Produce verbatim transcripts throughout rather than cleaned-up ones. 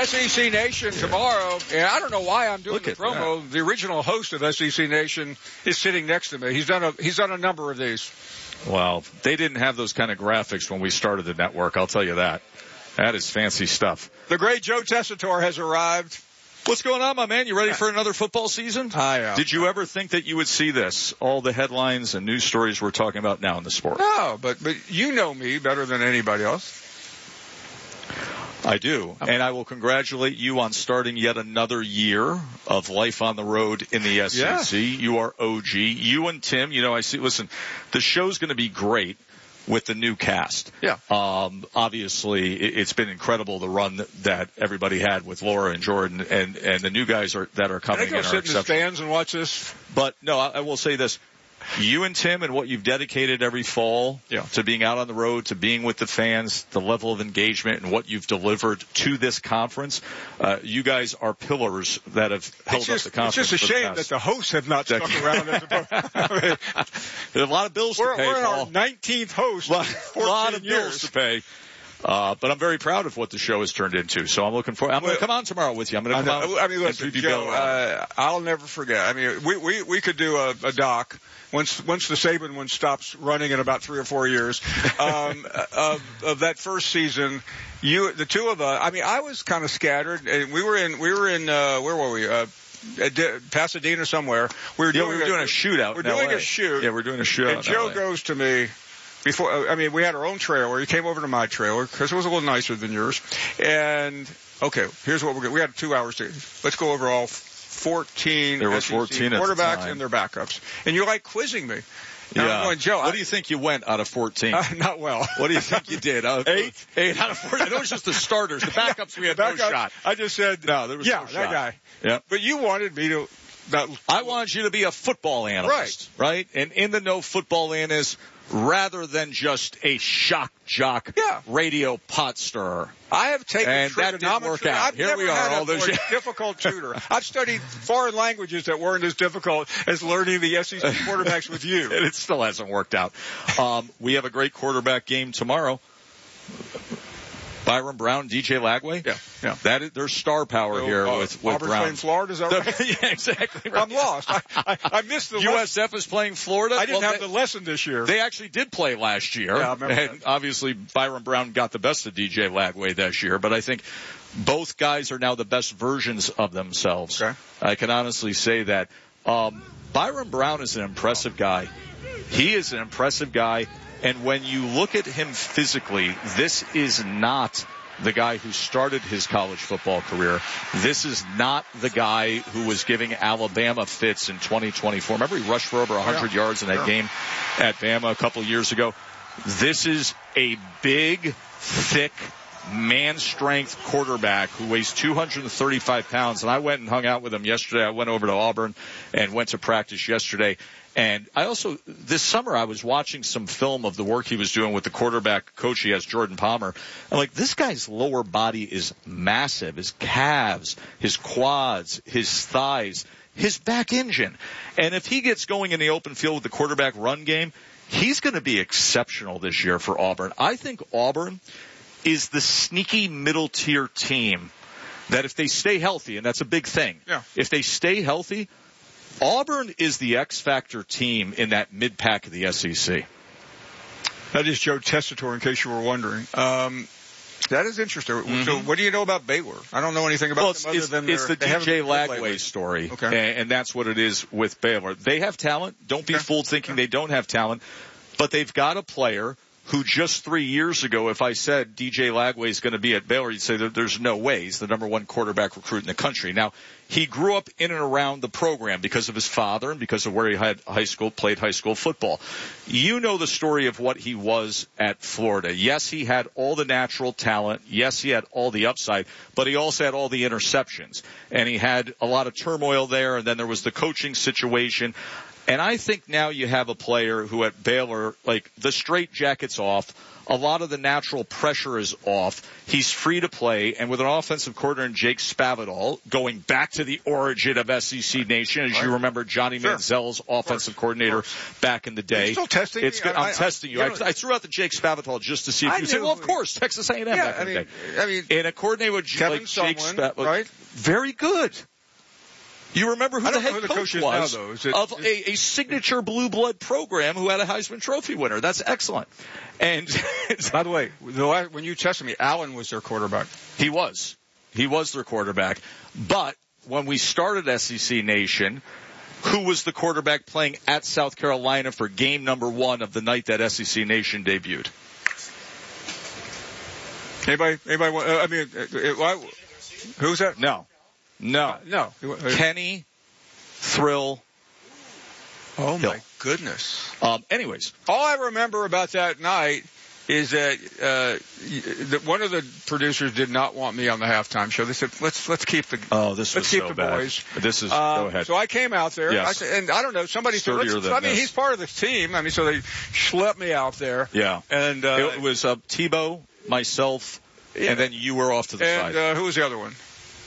S E C Nation tomorrow, and I don't know why I'm doing Look the at promo. that. The original host of S E C Nation is sitting next to me. He's done a he's done a number of these. Well, they didn't have those kind of graphics when we started the network, I'll tell you that. That is fancy stuff. The great Joe Tessitore has arrived. What's going on, my man? You ready for another football season? I am. Did you ever think that you would see this? All the headlines and news stories we're talking about now in the sport. No, but, but you know me better than anybody else. I do. And I will congratulate you on starting yet another year of life on the road in the S E C. Yeah. You are O G. You and Tim, you know, I see, listen, the show's going to be great with the new cast. Yeah. Um, obviously, it's been incredible the run that everybody had with Laura and Jordan, and, and the new guys are, that are coming Can I go in sit are in the exceptional. stands and watch this? But no, I, I will say this. You and Tim and what you've dedicated every fall yeah. to being out on the road, to being with the fans, the level of engagement and what you've delivered to this conference, uh, you guys are pillars that have held it's just, up the conference. It's just a shame that the hosts have not stuck around. As a, I mean, there's a lot of bills we're, to pay. We're in Paul. our nineteenth host. A lot, a lot of years. bills to pay. Uh, but I'm very proud of what the show has turned into. So I'm looking forward. I'm well, going to come on tomorrow with you. I'm going to come I on. I mean, listen, Joe, uh, I'll never forget. I mean, we, we, we could do a, a doc once, once the Saban one stops running in about three or four years, um, of, of that first season. You, the two of us, I mean, I was kind of scattered, and we were in, we were in, uh, where were we? Uh, Pasadena somewhere. We were yeah, doing, we were doing a, a shootout. We're doing L A. a shoot. Yeah, we're doing a shootout. And Joe goes to me. Before, I mean, we had our own trailer. He came over to my trailer because it was a little nicer than yours. And okay, here's what we're going. We had two hours to. Let's go over all fourteen. There were S E C fourteen quarterbacks at the time. and their backups. And you're like quizzing me. Now yeah. I'm going, Joe, what I, do you think you went out of fourteen? Uh, not well. What do you think you did? Uh, eight, eight out of fourteen. It was just the starters. The backups we had no shot. I just said no. There was yeah, no that shot. guy. Yeah. But you wanted me to. That, I wanted you to be a football analyst, right? Right, and in the know football analyst, rather than just a shock jock yeah. radio pot stirrer. I have taken and that didn't work out. I've Here never we are, had all a those more difficult tutor. I've studied foreign languages that weren't as difficult as learning the S E C quarterbacks with you. And it still hasn't worked out. Um, we have a great quarterback game tomorrow. Byron Brown, D J Lagway. Yeah, yeah. That is, there's star power so, here uh, with, with Auburn's Brown. playing Florida, is that right? yeah, exactly right. I'm lost. I, I, I missed the U S F is playing Florida. I didn't well, have they, the lesson this year. They actually did play last year. Yeah, I remember and that. Obviously, Byron Brown got the best of D J Lagway this year, but I think both guys are now the best versions of themselves. Okay. I can honestly say that. Um, Byron Brown is an impressive guy. He is an impressive guy, and when you look at him physically, this is not the guy who started his college football career. This is not the guy who was giving Alabama fits in twenty twenty-four. Remember, he rushed for over one hundred yeah. yards in that yeah. game at Bama a couple of years ago. This is a big, thick, man-strength quarterback who weighs two hundred thirty-five pounds. And I went and hung out with him yesterday. I went over to Auburn and went to practice yesterday. And I also, this summer, I was watching some film of the work he was doing with the quarterback coach he has, Jordan Palmer. I'm like, this guy's lower body is massive. His calves, his quads, his thighs, his back engine. And if he gets going in the open field with the quarterback run game, he's going to be exceptional this year for Auburn. I think Auburn is the sneaky middle tier team that if they stay healthy, and that's a big thing, yeah. if they stay healthy, Auburn is the X-Factor team in that mid-pack of the S E C. That is Joe Tessitore, in case you were wondering. Um, that is interesting. Mm-hmm. So what do you know about Baylor? I don't know anything about well, them other it's, than it's the they D J Lagway Lagway story, okay. and, and that's what it is with Baylor. They have talent. Don't be okay. fooled thinking okay. they don't have talent, but they've got a player who just three years ago, if I said D J Lagway is going to be at Baylor, you'd say that there's no way. He's the number one quarterback recruit in the country. Now, he grew up in and around the program because of his father and because of where he had high school, played high school football. You know the story of what he was at Florida. Yes, he had all the natural talent. Yes, he had all the upside, but he also had all the interceptions. And he had a lot of turmoil there, and then there was the coaching situation. And I think now you have a player who at Baylor, like, the straitjacket's off. A lot of the natural pressure is off. He's free to play. And with an offensive coordinator in Jake Spavital, going back to the origin of S E C Nation, as right. you remember Johnny sure. Manziel's offensive coordinator back in the day. You're still testing it's me? Good. I'm I, testing you. I, I, I threw out the Jake Spavital just to see if I you say, well, of course, Texas A and M yeah, back in I mean, the day. I mean, and a coordinator with Kevin like Jake Spavital. Right? Very good. You remember who I the don't head know who the coach, coach was now, though. Is it, of is, a, a signature blue blood program who had a Heisman Trophy winner. That's excellent. And by the way, the last, when you tested me, Allen was their quarterback. He was. He was their quarterback. But when we started S E C Nation, who was the quarterback playing at South Carolina for game number one of the night that S E C Nation debuted? Anybody? Anybody? Uh, I mean, uh, uh, who's that? No. No. Uh, no. Kenny Thrill Oh, Hill. my goodness. Um, anyways. All I remember about that night is that uh the, one of the producers did not want me on the halftime show. They said, let's let's keep the oh, this let's was keep so the bad. boys. This is, um, go ahead. So I came out there, yes. I said, and I don't know, somebody said, let's, I mean, this. he's part of the team. I mean, so they schlepped me out there. Yeah. And uh, it was uh, Tebow, myself, yeah. and then you were off to the and, side. And uh, who was the other one?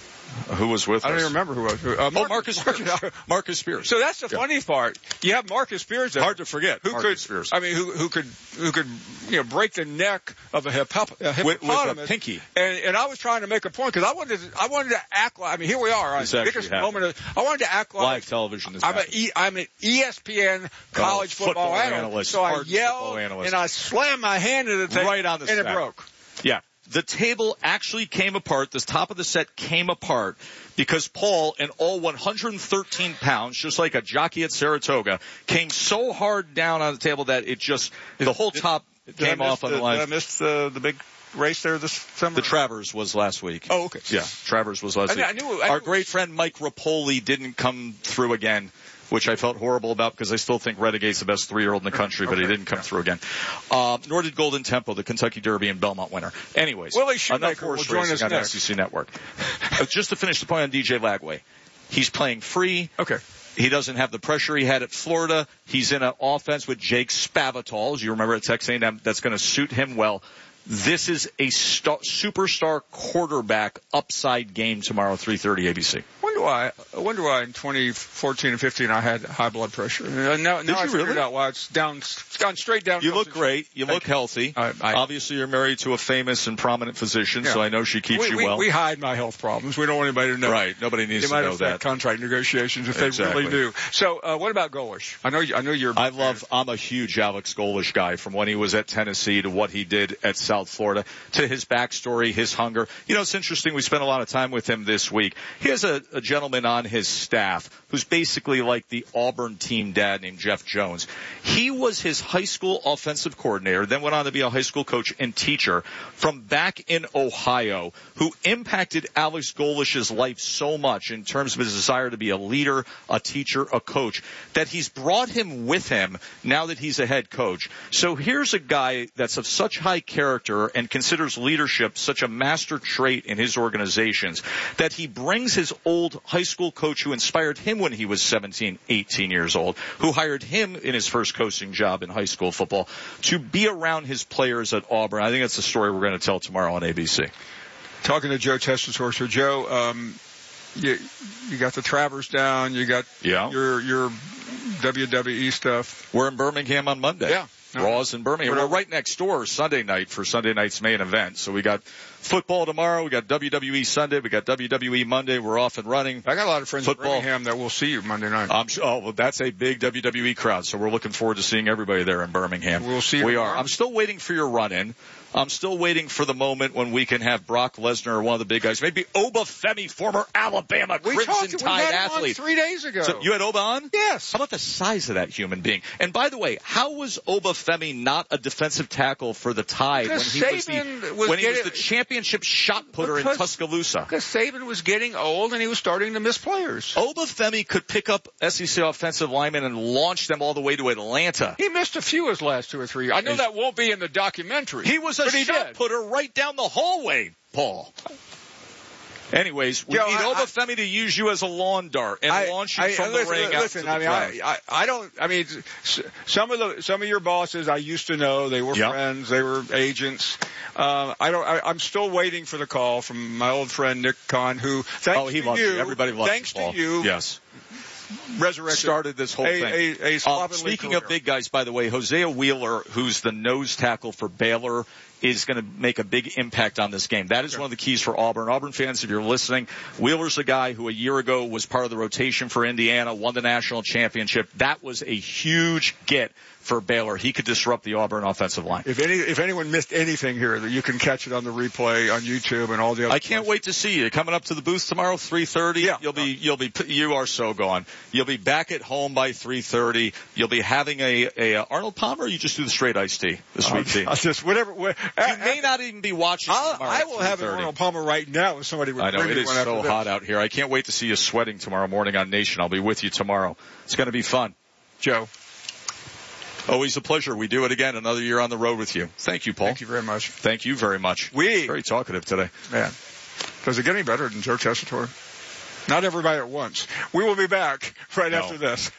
Who was with us? I don't even remember who was. Uh, Mark, oh, Marcus Spears. Marcus Spears. So that's the yeah. funny part. You have Marcus Spears there. Hard to forget. Who Marcus could, Spears. I mean, who, who could, who could, you know, break the neck of a, hippo, a hippopotamus. With, with a pinky. And, and I was trying to make a point because I wanted to, I wanted to act like, I mean, here we are. This I, biggest moment of, I wanted to act like. Live television is I'm, a e, I'm an E S P N college oh, football, football analyst. analyst. So I Hard yelled and I slammed my hand into the table. Right on the And stack. it broke. Yeah. The table actually came apart. The top of the set came apart because Paul, in all one hundred thirteen pounds, just like a jockey at Saratoga, came so hard down on the table that it just, the whole top did, came did off on the line. Did I miss uh, the big race there this summer? The Travers was last week. Oh, okay. Yeah, Travers was last I, week. I knew, I Our knew great friend Mike Rapoli didn't come through again, which I felt horrible about because I still think Renegade's the best three-year-old in the country, but okay. he didn't come yeah. through again. Um, nor did Golden Tempo, the Kentucky Derby and Belmont winner. Anyways, Willie Shoemaker will join us on next. S E C Network. Just to finish the point on D J Lagway, he's playing free. Okay. He doesn't have the pressure he had at Florida. He's in an offense with Jake Spavital, as you remember at Texas A and M, that's going to suit him well. This is a star, superstar quarterback upside game tomorrow, three thirty A B C. Wonder why? I wonder why in twenty fourteen and fifteen I had high blood pressure. Uh, now, now I figured really? out why it's down. It's gone straight down. You look great. You look healthy. I, I, Obviously, you're married to a famous and prominent physician, yeah. so I know she keeps we, you we, well. We hide my health problems. We don't want anybody to know. Right. Nobody needs they to know might that. Contract negotiations if exactly. they really do. So, uh, what about Golish? I know. You, I know you're. I love. I'm a huge Alex Golish guy. From when he was at Tennessee to what he did at South Florida, to his backstory, his hunger. You know, it's interesting. We spent a lot of time with him this week. He has a, a gentleman on his staff who's basically like the Auburn team dad named Jeff Jones. He was his high school offensive coordinator, then went on to be a high school coach and teacher from back in Ohio, who impacted Alex Golish's life so much in terms of his desire to be a leader, a teacher, a coach, that he's brought him with him now that he's a head coach. So here's a guy that's of such high character and considers leadership such a master trait in his organizations that he brings his old high school coach who inspired him when he was seventeen, eighteen years old, who hired him in his first coaching job in high school football, to be around his players at Auburn. I think that's the story we're going to tell tomorrow on A B C. Talking to Joe Testashore. So, Joe, um, you, you got the Travers down. You got yeah. your your W W E stuff. We're in Birmingham on Monday. Yeah. No. Raw's in Birmingham. We're right next door Sunday night for Sunday night's main event. So we got football tomorrow. We got W W E Sunday. We got W W E Monday. We're off and running. I got a lot of friends football. in Birmingham that will see you Monday night. I'm sure, oh, well, that's a big W W E crowd. So we're looking forward to seeing everybody there in Birmingham. We'll see you We tomorrow. are. I'm still waiting for your run-in. I'm still waiting for the moment when we can have Brock Lesnar or one of the big guys, maybe Obafemi, former Alabama we Crimson talked, Tide we had him athlete. On three days ago. So you had Oba on? Yes. How about the size of that human being? And by the way, how was Obafemi not a defensive tackle for the Tide when he was the, was when he was getting, the championship shot putter because, in Tuscaloosa? Because Saban was getting old and he was starting to miss players. Obafemi could pick up S E C offensive linemen and launch them all the way to Atlanta. He missed a few his last two or three. I know He's, that won't be in the documentary. He was a but he shot did. putter right down the hallway, Paul. Anyways, we Joe, need I, Obafemi to use you as a lawn dart and I, launch you I, from listen, the ring listen, out to the I mean, crowd. I, I, I don't. I mean, some of the some of your bosses I used to know. They were Yep. friends. They were agents. Uh, I don't. I, I'm still waiting for the call from my old friend Nick Kahn, who thanks oh, he to loves you, you. Everybody loves thanks Paul. to you, Yes. resurrected started this whole a, thing. A, a uh, slovenly speaking career. of big guys, by the way, Hosea Wheeler, who's the nose tackle for Baylor, is going to make a big impact on this game. That is one of the keys for Auburn. Auburn fans, if you're listening, Wheeler's a guy who a year ago was part of the rotation for Indiana, won the national championship. That was a huge get for Baylor. He could disrupt the Auburn offensive line. If any, if anyone missed anything here, that you can catch it on the replay on YouTube and all the other. I can't wait to see you coming up to the booth tomorrow, three thirty. Yeah. You'll be, you'll be, you are so gone. You'll be back at home by three thirty. You'll be having a, a uh, Arnold Palmer. Or you just do the straight iced tea, the sweet tea. I'll just whatever. whatever you may not even be watching. I'll, I will have an Arnold Palmer right now if somebody would I know bring it me is one after so this. hot out here. I can't wait to see you sweating tomorrow morning on Nation. I'll be with you tomorrow. It's going to be fun. Joe. Always a pleasure. We do it again. Another year on the road with you. Thank you, Paul. Thank you very much. Thank you very much. We very talkative today. Man, does it get any better than Joe Tessitore? Not everybody at once. We will be back right No. after this.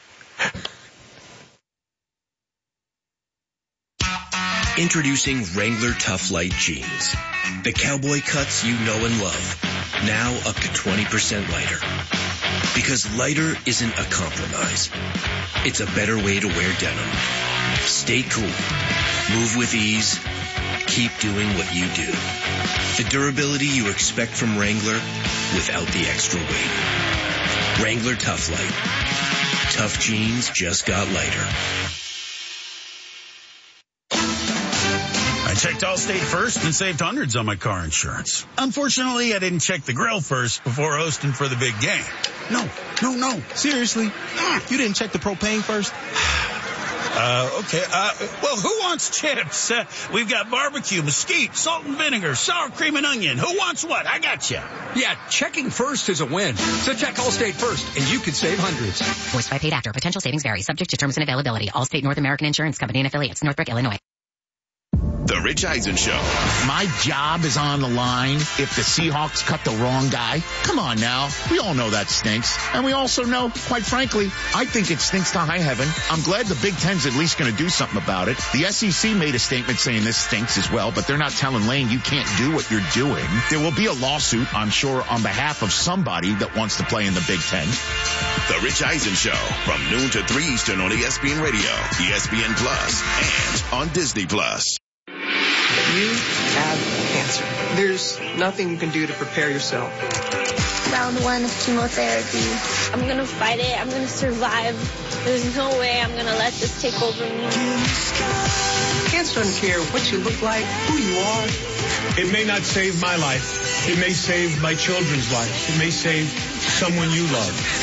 Introducing Wrangler Tough Light Jeans. The cowboy cuts you know and love. Now up to twenty percent lighter. Because lighter isn't a compromise. It's a better way to wear denim. Stay cool. Move with ease. Keep doing what you do. The durability you expect from Wrangler without the extra weight. Wrangler Tough Light. Tough jeans just got lighter. I checked Allstate first and saved hundreds on my car insurance. Unfortunately, I didn't check the grill first before hosting for the big game. No, no, no. Seriously? You didn't check the propane first? Uh, okay. Uh, well, who wants chips? Uh, we've got barbecue, mesquite, salt and vinegar, sour cream and onion. Who wants what? I got you. Yeah, checking first is a win. So check Allstate first, and you could save hundreds. Voiced by paid actor. Potential savings vary. Subject to terms and availability. Allstate North American Insurance Company and affiliates. Northbrook, Illinois. The Rich Eisen Show. My job is on the line if the Seahawks cut the wrong guy. Come on now. We all know that stinks. And we also know, quite frankly, I think it stinks to high heaven. I'm glad the Big Ten's at least going to do something about it. The S E C made a statement saying this stinks as well, but they're not telling Lane you can't do what you're doing. There will be a lawsuit, I'm sure, on behalf of somebody that wants to play in the Big Ten. The Rich Eisen Show from noon to three Eastern on E S P N Radio, E S P N Plus, and on Disney Plus. You have cancer. There's nothing you can do to prepare yourself. Round one of chemotherapy. I'm going to fight it. I'm going to survive. There's no way I'm going to let this take over me. Cancer doesn't care what you look like, who you are. It may not save my life. It may save my children's lives. It may save someone you love.